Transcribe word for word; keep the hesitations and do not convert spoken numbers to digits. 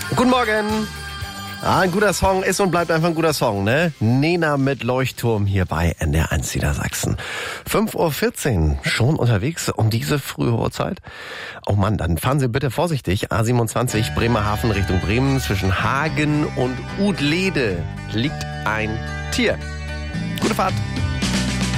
Guten Morgen. Ah, ein guter Song ist und bleibt einfach ein guter Song, ne? Nena mit Leuchtturm hier bei N D R eins Niedersachsen. fünf Uhr vierzehn, schon unterwegs um diese frühe Uhrzeit? Oh Mann, dann fahren Sie bitte vorsichtig. A siebenundzwanzig Bremerhaven Richtung Bremen. Zwischen Hagen und Udlede liegt ein Tier. Gute Fahrt.